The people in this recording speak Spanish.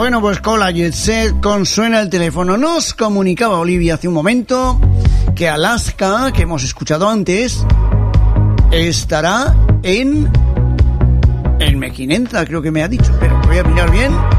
Bueno, pues con la Jet Set, suena el teléfono. Nos comunicaba Olivia hace un momento que Alaska, que hemos escuchado antes, estará en Mequinenza, creo que me ha dicho, pero voy a mirar bien.